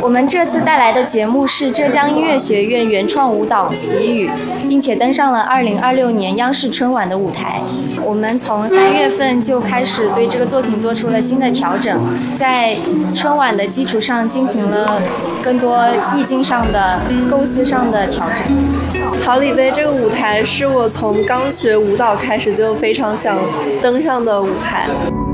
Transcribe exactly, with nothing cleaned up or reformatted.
我们这次带来的节目是浙江音乐学院原创舞蹈《习语》，并且登上了二零二六年央视春晚的舞台。我们从三月份就开始对这个作品做出了新的调整，在春晚的基础上进行了更多意境上的、构思上的调整。 桃李杯这个舞台是我从刚学舞蹈开始就非常想登上的舞台。